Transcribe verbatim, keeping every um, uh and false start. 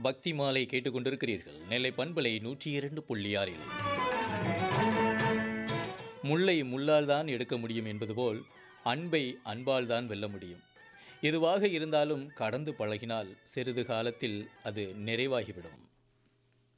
பக்தி மாலை கேட்டுக்கொண்டிருக்கிறீர்கள். நெல்லை பண்பலை நூற்றி இரண்டு புள்ளி ஆறில் முல்லை முள்ளால் தான் எடுக்க முடியும் என்பது போல் அன்பை அன்பால் தான் வெல்ல முடியும். எதுவாக இருந்தாலும் கடந்து பழகினால் சிறிது காலத்தில் அது நிறைவாகிவிடும்.